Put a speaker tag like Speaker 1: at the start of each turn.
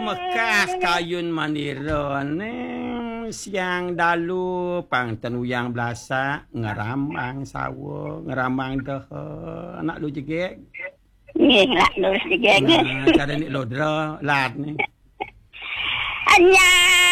Speaker 1: mekas kayun manira siang dalu pang tenuyang belasa ngeramang sawo ngeramang dah anak lu jegek
Speaker 2: nggih lah lurus jegek
Speaker 1: cara ni lodra lat ni
Speaker 2: anya